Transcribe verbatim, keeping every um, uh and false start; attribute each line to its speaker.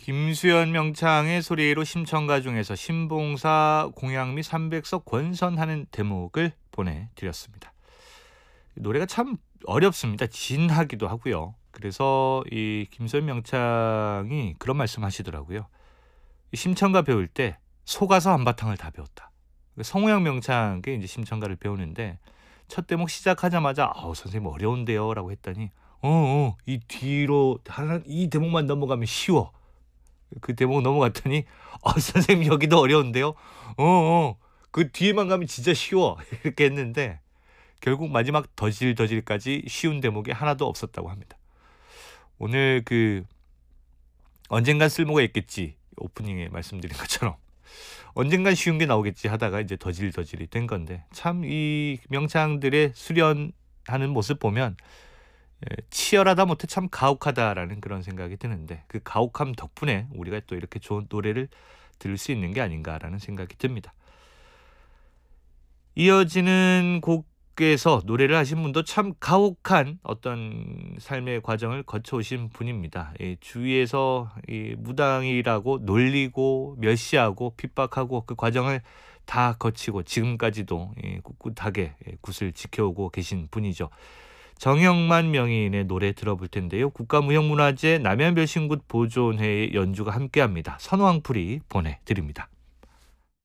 Speaker 1: 김수현 명창의 소리로 심청가 중에서 신봉사 공약 및 삼백석 권선하는 대목을 보내드렸습니다. 노래가 참 어렵습니다. 진하기도 하고요. 그래서 이 김수현 명창이 그런 말씀하시더라고요. 심청가 배울 때 속아서 한바탕을 다 배웠다. 성우영 명창께 이제 심청가를 배우는데 첫 대목 시작하자마자 아우 선생님 어려운데요라고 했더니 어어 이 뒤로 하나 이 대목만 넘어가면 쉬워. 그 대목 넘어갔더니 어 선생님 여기도 어려운데요. 어어 그 뒤에만 가면 진짜 쉬워 이렇게 했는데 결국 마지막 더질더질까지 쉬운 대목이 하나도 없었다고 합니다. 오늘 그 언젠간 쓸모가 있겠지 오프닝에 말씀드린 것처럼 언젠간 쉬운 게 나오겠지 하다가 이제 더질더질이 된 건데 참 이 명창들의 수련하는 모습 보면 치열하다 못해 참 가혹하다라는 그런 생각이 드는데 그 가혹함 덕분에 우리가 또 이렇게 좋은 노래를 들을 수 있는 게 아닌가라는 생각이 듭니다. 이어지는 곡에서 노래를 하신 분도 참 가혹한 어떤 삶의 과정을 거쳐오신 분입니다. 이 주위에서 이 무당이라고 놀리고 멸시하고 핍박하고 그 과정을 다 거치고 지금까지도 꿋꿋하게 굿을 지켜오고 계신 분이죠. 정영만 명인의 노래 들어볼 텐데요. 국가무형문화재 남해안별신굿 보존회의 연주가 함께합니다. 선왕풀이 보내드립니다.